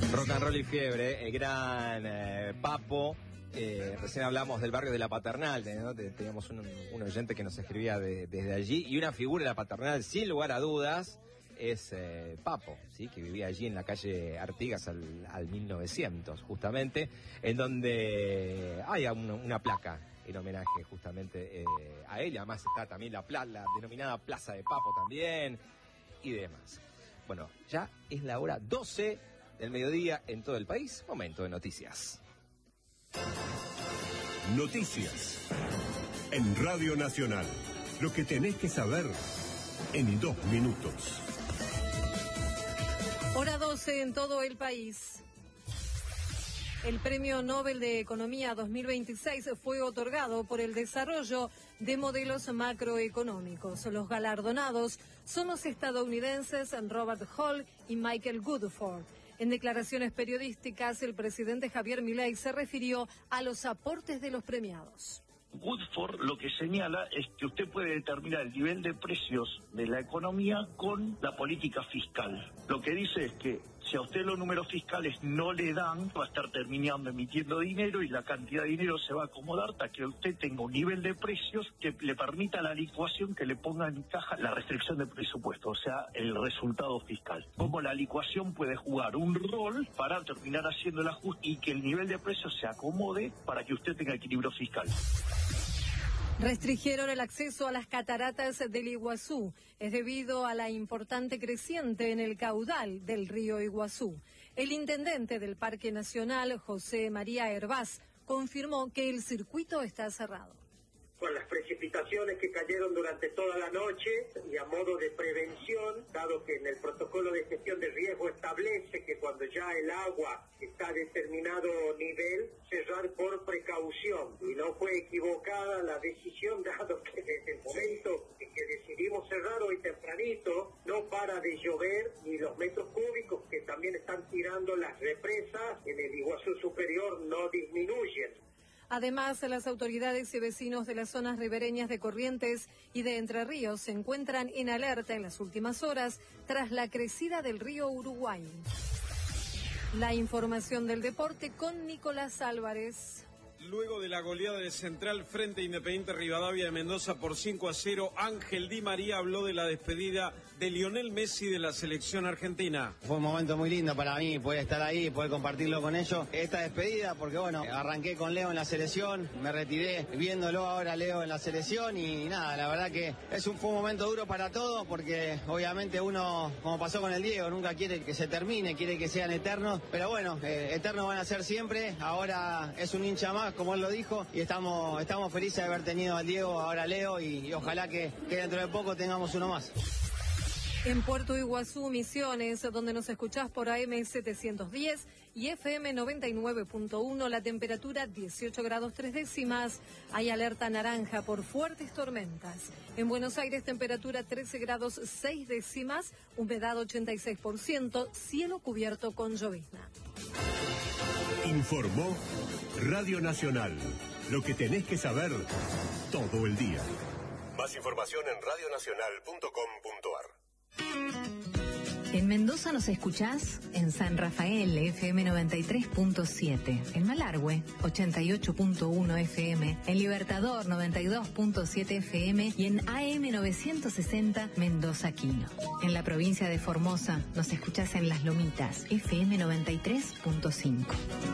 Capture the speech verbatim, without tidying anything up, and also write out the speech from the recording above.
Rock and roll y fiebre, el gran eh, Papo. Eh, recién hablamos del barrio de La Paternal, ¿no? Teníamos un, un oyente que nos escribía de, desde allí, y una figura de La Paternal, sin lugar a dudas, es eh, Papo, ¿sí? Que vivía allí en la calle Artigas al, al mil novecientos, justamente, en donde hay una, una placa en homenaje justamente eh, a él. Además está también la, pla la denominada Plaza de Papo también, y demás. Bueno, ya es la hora doce del mediodía en todo el país. Momento de noticias. Noticias en Radio Nacional. Lo que tenés que saber en dos minutos. Hora doce en todo el país. El Premio Nobel de Economía dos mil veintiséis fue otorgado por el desarrollo de modelos macroeconómicos. Los galardonados son los estadounidenses Robert Hall y Michael Woodford. En declaraciones periodísticas, el presidente Javier Milei se refirió a los aportes de los premiados. Woodford lo que señala es que usted puede determinar el nivel de precios de la economía con la política fiscal. Lo que dice es que si a usted los números fiscales no le dan, va a estar terminando emitiendo dinero y la cantidad de dinero se va a acomodar hasta que usted tenga un nivel de precios que le permita la licuación que le ponga en caja la restricción de presupuesto, o sea, el resultado fiscal. Cómo la licuación puede jugar un rol para terminar haciendo el ajuste y que el nivel de precios se acomode para que usted tenga equilibrio fiscal. Restringieron el acceso a las cataratas del Iguazú. Es debido a la importante creciente en el caudal del río Iguazú. El intendente del Parque Nacional, José María Hervás, confirmó que el circuito está cerrado. Con las precipitaciones que cayeron durante toda la noche y a modo de prevención, dado que en el protocolo de gestión de riesgo establece que cuando ya el agua está a determinado nivel, cerrar por precaución. Y no fue equivocada la decisión, dado que desde el momento en que decidimos cerrar hoy tempranito, no para de llover y los metros cúbicos que también están tirando las represas en el Iguazú superior no disminuyen. Además, las autoridades y vecinos de las zonas ribereñas de Corrientes y de Entre Ríos se encuentran en alerta en las últimas horas tras la crecida del río Uruguay. La información del deporte con Nicolás Álvarez. Luego de la goleada de Central frente a Independiente Rivadavia de Mendoza por cinco a cero, Ángel Di María habló de la despedida de Lionel Messi de la selección argentina. Fue un momento muy lindo para mí poder estar ahí, poder compartirlo con ellos. Esta despedida, porque bueno, arranqué con Leo en la selección, me retiré viéndolo ahora Leo en la selección y nada, la verdad que es un, fue un momento duro para todos porque obviamente uno, como pasó con el Diego, nunca quiere que se termine, quiere que sean eternos, pero bueno, eh, eternos van a ser siempre. Ahora es un hincha más, como él lo dijo, y estamos, estamos felices de haber tenido al Diego, ahora Leo, y, y ojalá que, que dentro de poco tengamos uno más. En Puerto Iguazú, Misiones, donde nos escuchás por A M setecientos diez y F M noventa y nueve punto uno, la temperatura dieciocho grados tres décimas. Hay alerta naranja por fuertes tormentas. En Buenos Aires, temperatura trece grados seis décimas, humedad ochenta y seis por ciento, cielo cubierto con llovizna. Informó Radio Nacional. Lo que tenés que saber todo el día. Más información en radio nacional punto com punto ar. En Mendoza nos escuchás en San Rafael, F M noventa y tres punto siete, en Malargüe, ochenta y ocho punto uno F M, en Libertador, noventa y dos punto siete F M y en A M novecientos sesenta Mendoza Quino. En la provincia de Formosa nos escuchás en Las Lomitas, F M noventa y tres punto cinco.